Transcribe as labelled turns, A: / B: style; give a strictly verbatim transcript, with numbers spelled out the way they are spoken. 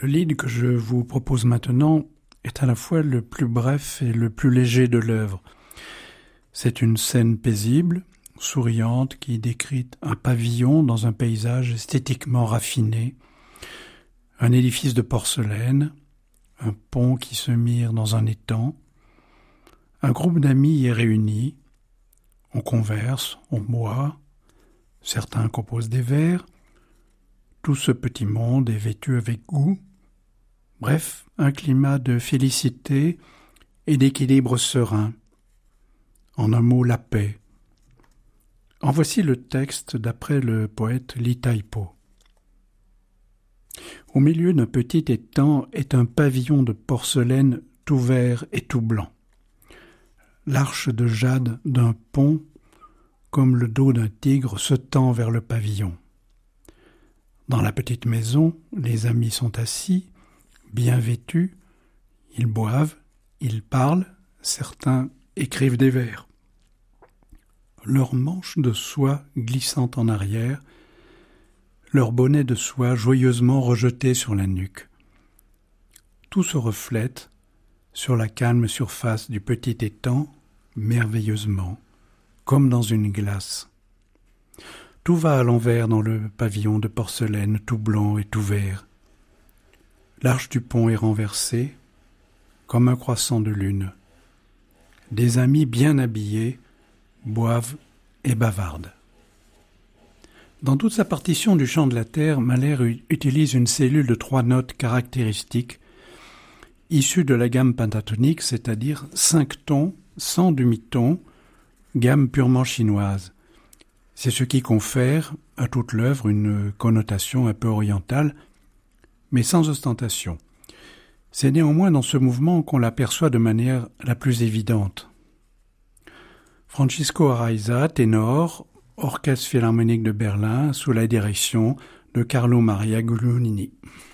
A: Le lied que je vous propose maintenant est à la fois le plus bref et le plus léger de l'œuvre. C'est une scène paisible, souriante, qui décrit un pavillon dans un paysage esthétiquement raffiné, un édifice de porcelaine, un pont qui se mire dans un étang. Un groupe d'amis y est réuni. On converse, on boit, certains composent des vers. Tout ce petit monde est vêtu avec goût. Bref, un climat de félicité et d'équilibre serein. En un mot, la paix. En voici le texte d'après le poète Li Taipo. Au milieu d'un petit étang est un pavillon de porcelaine tout vert et tout blanc. L'arche de jade d'un pont, comme le dos d'un tigre, se tend vers le pavillon. Dans la petite maison, les amis sont assis, bien vêtus, ils boivent, ils parlent, certains écrivent des vers. Leurs manches de soie glissant en arrière, leur bonnet de soie joyeusement rejeté sur la nuque. Tout se reflète sur la calme surface du petit étang, merveilleusement, comme dans une glace. Tout va à l'envers dans le pavillon de porcelaine tout blanc et tout vert. L'arche du pont est renversée, comme un croissant de lune. Des amis bien habillés boivent et bavardent. Dans toute sa partition du chant de la terre, Mahler utilise une cellule de trois notes caractéristiques, issues de la gamme pentatonique, c'est-à-dire cinq tons sans demi-ton, gamme purement chinoise. C'est ce qui confère à toute l'œuvre une connotation un peu orientale, mais sans ostentation. C'est néanmoins dans ce mouvement qu'on l'aperçoit de manière la plus évidente. Francisco Araiza, ténor, Orchestre philharmonique de Berlin, sous la direction de Carlo Maria Guglielmini.